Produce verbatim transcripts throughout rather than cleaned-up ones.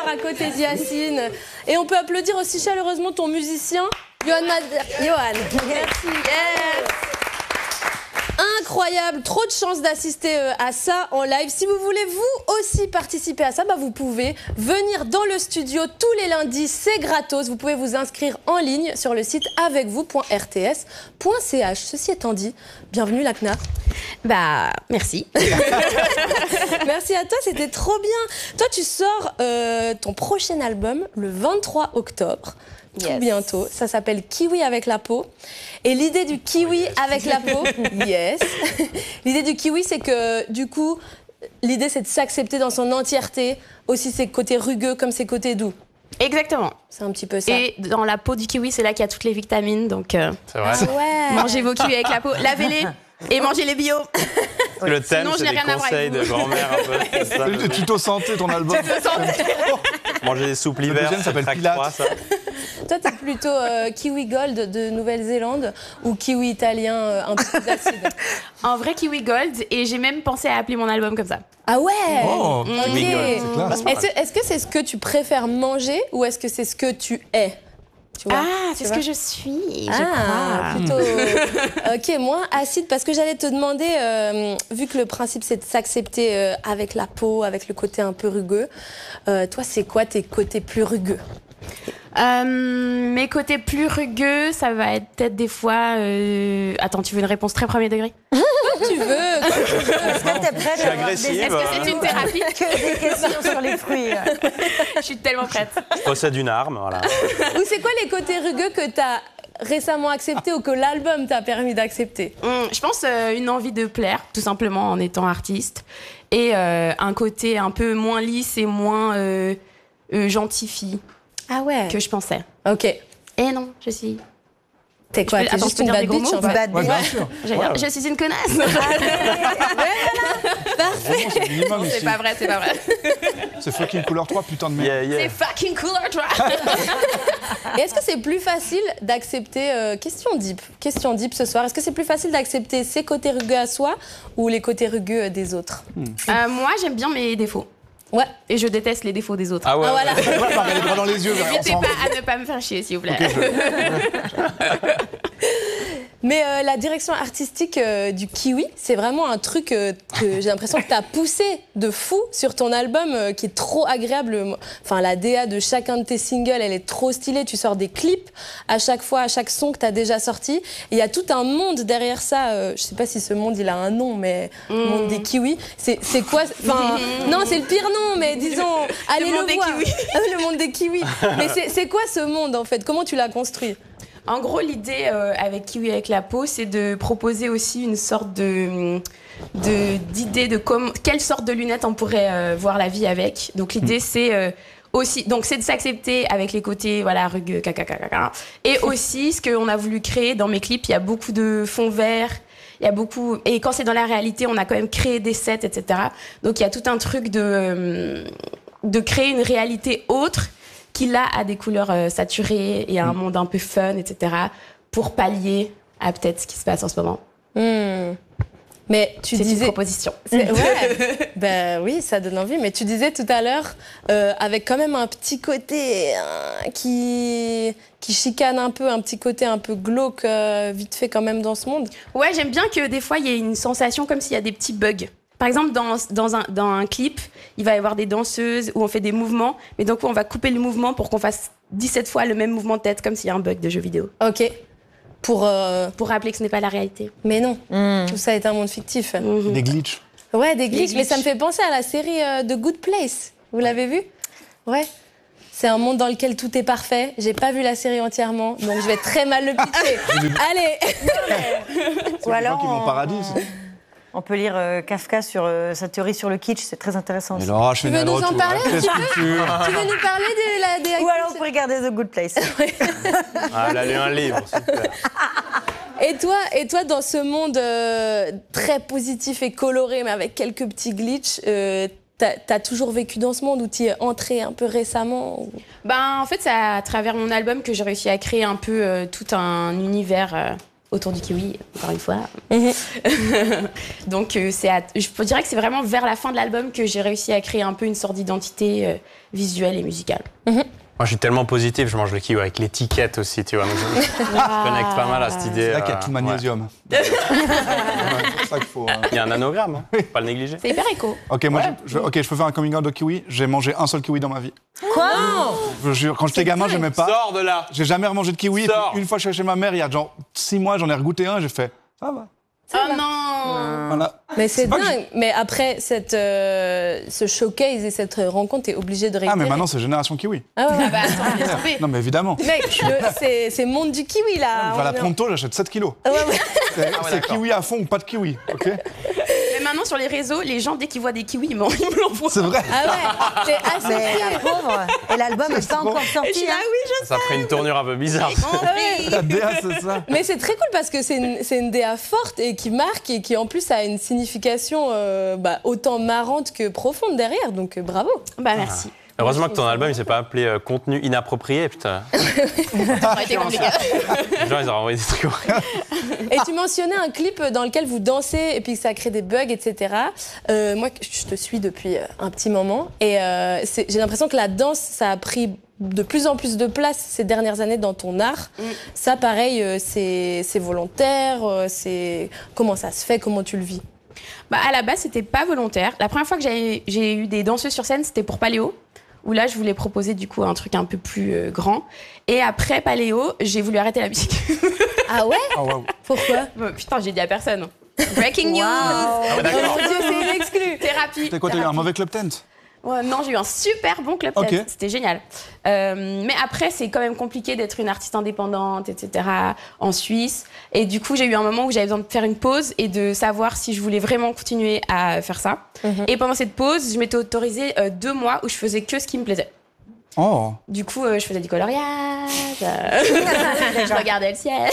à côté de Yacine. Et on peut applaudir aussi chaleureusement ton musicien, Johan Mader. Johan, merci. Yes. Incroyable, trop de chance d'assister à ça en live. Si vous voulez vous aussi participer à ça, bah vous pouvez venir dans le studio tous les lundis, c'est gratos. Vous pouvez vous inscrire en ligne sur le site avec vous point r t s point c h. Ceci étant dit, bienvenue Lakna. Bah, merci. Merci à toi, c'était trop bien. Toi, tu sors euh, ton prochain album le vingt-trois octobre. Tout yes. bientôt. Ça s'appelle Kiwi avec la peau. Et l'idée du kiwi oh, yes. avec la peau, yes. L'idée du kiwi, c'est que du coup, l'idée c'est de s'accepter dans son entièreté, aussi ses côtés rugueux comme ses côtés doux. Exactement. C'est un petit peu ça. Et dans la peau du kiwi, c'est là qu'il y a toutes les vitamines. Donc, euh, c'est vrai. Ah ouais. Mangez vos kiwis avec la peau, lavez-les. Et manger les bio. Le thème, c'est des conseils de grand-mère un peu. C'est ça, le tuto santé, ton album. Manger des soupes l'hiver, ça s'appelle Pilates. Ça. Toi, t'es plutôt euh, kiwi gold de Nouvelle-Zélande ou kiwi italien euh, un peu plus acide? En vrai, kiwi gold. Et j'ai même pensé à appeler mon album comme ça. Ah ouais. Oh, okay. Kiwi gold. Est-ce, est-ce que c'est ce que tu préfères manger ou est-ce que c'est ce que tu es? Tu vois, ah, c'est ce que je suis, je ah, crois. Plutôt. Ok, moins acide, parce que j'allais te demander, euh, vu que le principe c'est de s'accepter euh, avec la peau, avec le côté un peu rugueux, euh, toi, c'est quoi tes côtés plus rugueux? Euh, mes côtés plus rugueux, ça va être peut-être des fois... Euh... Attends, tu veux une réponse très premier degré? Comme tu veux. Est-ce que t'es prête à avoir des... Est-ce que c'est une thérapie? Que des questions sur les fruits. Je suis tellement prête. Je possède une arme, voilà. Ou c'est quoi les côtés rugueux que t'as récemment accepté ou que l'album t'a permis d'accepter? Hum, Je pense euh, une envie de plaire, tout simplement en étant artiste. Et euh, un côté un peu moins lisse et moins euh, euh, gentil fille. Ah ouais. Que je pensais. Ok. Et non, je suis... T'es quoi? T'es juste une bad bitch en fait. Bad bitch. Ouais, ouais. Je suis une connasse. Parfait. Non, c'est pas vrai, c'est pas vrai. C'est fucking couleur trois, putain de merde. Yeah, yeah. C'est fucking couleur trois. Et est-ce que c'est plus facile d'accepter... Euh, question deep. Question deep ce soir. Est-ce que c'est plus facile d'accepter ses côtés rugueux à soi ou les côtés rugueux des autres? hmm. euh, Moi, j'aime bien mes défauts. Ouais. Et je déteste les défauts des autres. Ah ouais. Ah voilà. On va regarder les bras dans les yeux. N'hésitez pas à ne pas me faire chier, s'il vous plaît. Okay, je... Mais euh, la direction artistique euh, du kiwi, c'est vraiment un truc euh, que j'ai l'impression que tu as poussé de fou sur ton album, euh, qui est trop agréable. Enfin, la D A de chacun de tes singles, elle est trop stylée. Tu sors des clips à chaque fois, à chaque son que tu as déjà sorti. Il y a tout un monde derrière ça. Euh, je sais pas si ce monde, il a un nom, mais mmh. le monde des kiwis. C'est, c'est quoi? Enfin, mmh. non, c'est le pire nom, mais disons, allez le, le voir. Des kiwis. Le monde des kiwis. Mais c'est, c'est quoi ce monde, en fait? Comment tu l'as construit? En gros, l'idée euh, avec Kiwi avec la peau, c'est de proposer aussi une sorte de, de d'idée de comme, quelle sorte de lunettes on pourrait euh, voir la vie avec. Donc l'idée, mmh. c'est euh, aussi, donc c'est de s'accepter avec les côtés, voilà, rugueux, caca, caca, caca. Et aussi, ce qu'on a voulu créer dans mes clips, il y a beaucoup de fonds verts. Il y a beaucoup, et quand c'est dans la réalité, on a quand même créé des sets, et cetera. Donc il y a tout un truc de euh, de créer une réalité autre, qui là a des couleurs euh, saturées et un monde un peu fun, et cetera, pour pallier à peut-être ce qui se passe en ce moment. Mmh. Mais tu c'est disais... une proposition. C'est... Ouais, ben oui, ça donne envie. Mais tu disais tout à l'heure, euh, avec quand même un petit côté euh, qui... qui chicane un peu, un petit côté un peu glauque, euh, vite fait quand même dans ce monde. Ouais, j'aime bien que des fois, il y ait une sensation comme s'il y a des petits bugs. Par exemple, dans, dans, un, dans un clip, il va y avoir des danseuses où on fait des mouvements, mais donc on va couper le mouvement pour qu'on fasse dix-sept fois le même mouvement de tête, comme s'il y a un bug de jeu vidéo. Ok. Pour, euh... pour rappeler que ce n'est pas la réalité. Mais non, mmh. tout ça est un monde fictif. Mmh. Des glitches. Ouais, des glitches, glitches. mais ça me fait penser à la série euh, The Good Place. Vous l'avez vu? Ouais. C'est un monde dans lequel tout est parfait. J'ai pas vu la série entièrement, donc je vais très mal le pitcher. Allez. Ou alors, qui vont au paradis. on... on peut lire euh, Kafka sur euh, sa théorie sur le kitsch, c'est très intéressant. Et Laura, tu veux nous en parler un petit peu? Tu veux nous parler de la des Ou alors on peut regarder The Good Place. Ah, elle a lu un livre, super. Et toi, et toi, dans ce monde euh, très positif et coloré, mais avec quelques petits glitches, euh, t'as, t'as toujours vécu dans ce monde ou t'y es entrée un peu récemment ou... Ben, en fait, c'est à travers mon album que j'ai réussi à créer un peu euh, tout un univers euh, autour du kiwi, encore une fois. Mmh. Donc, euh, c'est à... je dirais que c'est vraiment vers la fin de l'album que j'ai réussi à créer un peu une sorte d'identité euh, visuelle et musicale. Mmh. Moi, je suis tellement positif, je mange le kiwi avec l'étiquette aussi, tu vois. Donc, je, je connecte pas mal à cette idée. C'est là qu'il y a tout le magnésium. Ouais. C'est ça qu'il faut. Euh... Il y a un anagramme, hein. Faut pas le négliger. C'est hyper éco. Ok, moi, ouais. je, je, ok, je peux faire un coming out de kiwi. J'ai mangé un seul kiwi dans ma vie. Quoi? Je jure, quand j'étais gamin, j'aimais pas. Sors de là. J'ai jamais remangé de kiwi. Une fois, je suis chez ma mère, il y a genre six mois, j'en ai regouté un, j'ai fait. Ça va. Oh non. Voilà. Mais c'est dingue. Je... Mais après cette, euh, ce showcase et cette rencontre, t'es obligé de réitérer. Ah, mais maintenant, c'est Génération Kiwi. Ah ouais. Ah bah attends, laisse tomber. Non, mais évidemment. Mec, c'est monde du kiwi, là. Voilà, pronto, j'achète sept kilos. Ah ouais, ouais. C'est ah ouais, kiwi à fond ou pas de kiwi, ok? Mais maintenant, sur les réseaux, les gens, dès qu'ils voient des kiwis, ils me l'envoient. C'est vrai. Ah ouais. C'est assez. Mais la pauvre. Et l'album n'est pas encore sorti. Et je suis là, hein. oui, je ça sais. ferait une tournure un peu bizarre. La D A, c'est ça. Mais c'est très cool parce que c'est une, une D A forte et qui marque et qui en plus a une signification euh, bah, autant marrante que profonde derrière. Donc euh, bravo. Bah merci. Ah. Heureusement que ton album, il s'est pas appelé euh, contenu inapproprié, putain. Ça aurait été compliqué. Les gens, ils auraient envoyé des trucs horribles. Et tu mentionnais un clip dans lequel vous dansez et puis que ça crée des bugs, et cetera. Euh, moi, je te suis depuis un petit moment et euh, j'ai l'impression que la danse, ça a pris de plus en plus de place ces dernières années dans ton art. Mm. Ça, pareil, euh, c'est volontaire. Euh, c'est comment ça se fait, comment tu le vis? Bah, à la base, c'était pas volontaire. La première fois que j'ai eu des danseuses sur scène, c'était pour Paléo, où là, je voulais proposer du coup un truc un peu plus euh, grand. Et après Paléo, j'ai voulu arrêter la musique. Ah ouais? Oh, wow. Pourquoi? Bah, putain, j'ai dit à personne. Breaking news. Wow. Ah ouais, Oh mon Dieu, c'est une exclue. Thérapie. T'as quoi, t'as eu un mauvais club tent? Ouais, non, j'ai eu un super bon club okay. C'était génial. Euh, mais après, c'est quand même compliqué d'être une artiste indépendante, et cetera en Suisse. Et du coup, j'ai eu un moment où j'avais besoin de faire une pause et de savoir si je voulais vraiment continuer à faire ça. Mm-hmm. Et pendant cette pause, je m'étais autorisée euh, deux mois où je faisais que ce qui me plaisait. Oh. Du coup, euh, je faisais du coloriage, euh, je regardais le ciel.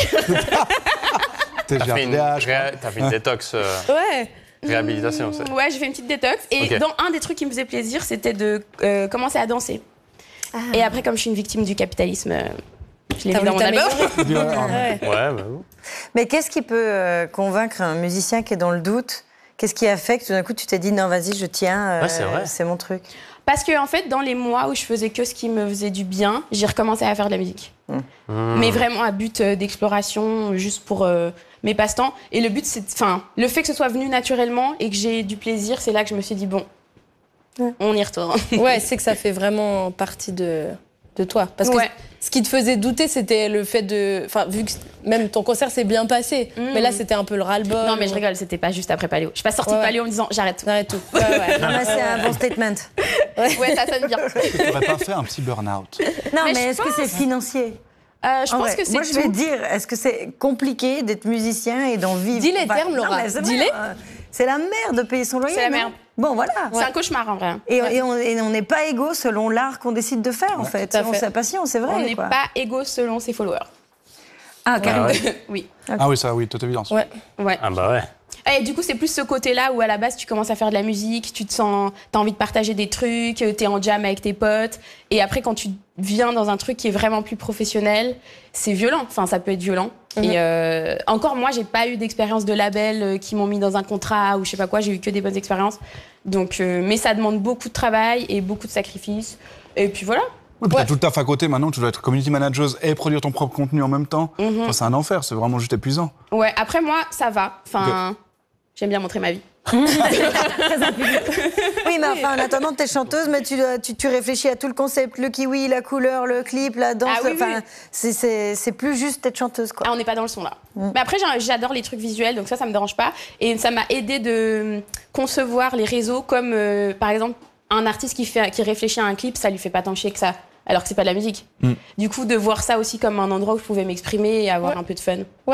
T'as fait, une... fait une détox. Euh... Ouais. Réhabilitation, c'est. Ouais, j'ai fait une petite détox. Et okay. dans un des trucs qui me faisait plaisir, c'était de euh, commencer à danser. Ah. Et après, comme je suis une victime du capitalisme, euh, je l'ai mis dans mon album. Ouais, bah oui. Mais qu'est-ce qui peut euh, convaincre un musicien qui est dans le doute? Qu'est-ce qui a fait que tout d'un coup, tu t'es dit non, vas-y, je tiens, euh, ouais, c'est mon truc? Parce que en fait, dans les mois où je faisais que ce qui me faisait du bien, j'ai recommencé à faire de la musique. Mmh. Mmh. Mais vraiment à but d'exploration, juste pour euh, mes passe-temps. Et le but, c'est, enfin, le fait que ce soit venu naturellement et que j'ai du plaisir, c'est là que je me suis dit bon, mmh. on y retourne. Ouais, c'est que ça fait vraiment partie de, de toi. Parce que ouais. ce qui te faisait douter, c'était le fait de, enfin, vu que même ton concert s'est bien passé, mmh. mais là, c'était un peu le ras-le-bol. Non, mais je rigole, c'était pas juste après Paléo. Je suis pas sortie ouais, de Paléo en me disant j'arrête tout. J'arrête tout. Ouais, ouais. Non, c'est un bon statement. Ouais, ouais, ça sonne bien. Tu n'aurais pas fait un petit burn-out? Non, mais, mais est-ce que c'est financier? Euh, je en pense vrai. que c'est Moi, je vais dire, est-ce que c'est compliqué d'être musicien et d'en vivre? Dis les termes, Laura. Dis-les. C'est la merde de payer son loyer. C'est la merde. Bon, voilà. C'est ouais. un cauchemar, en vrai. Et, ouais. et on n'est pas égaux selon l'art qu'on décide de faire, en ouais, fait. fait. On sa passion, c'est vrai. On n'est pas égaux selon ses followers. Ah, carrément. Ah, ouais. Oui. Okay. Ah oui, ça, oui, toute évidence. Ouais. ouais. Ah bah ouais. Et du coup, c'est plus ce côté-là où, à la base, tu commences à faire de la musique, tu te sens, t'as envie de partager des trucs, t'es en jam avec tes potes. Et après, quand tu viens dans un truc qui est vraiment plus professionnel, c'est violent. Enfin, ça peut être violent. Mm-hmm. Et euh, encore, moi, j'ai pas eu d'expérience de label qui m'ont mis dans un contrat ou je sais pas quoi. J'ai eu que des bonnes expériences. Donc, euh, mais ça demande beaucoup de travail et beaucoup de sacrifices. Et puis voilà. Oui, ouais. T'as tout le taf à côté maintenant, tu dois être community manager et produire ton propre contenu en même temps. Mm-hmm. Enfin, c'est un enfer, c'est vraiment juste épuisant. Ouais, après moi, ça va. Enfin, okay. J'aime bien montrer ma vie. Oui, mais enfin, en attendant, t'es chanteuse, mais tu, tu, tu réfléchis à tout le concept, le kiwi, la couleur, le clip, la danse. Ah, oui, enfin, oui. c'est plus juste être chanteuse, quoi. Ah, on n'est pas dans le son, là. Mm. Mais après, j'adore les trucs visuels, donc ça, ça me dérange pas. Et ça m'a aidé de concevoir les réseaux comme, euh, par exemple, un artiste qui, fait, qui réfléchit à un clip, ça lui fait pas tant chier que ça. Alors que c'est pas de la musique. Mm. Du coup, de voir ça aussi comme un endroit où je pouvais m'exprimer et avoir ouais. un peu de fun. Ouais.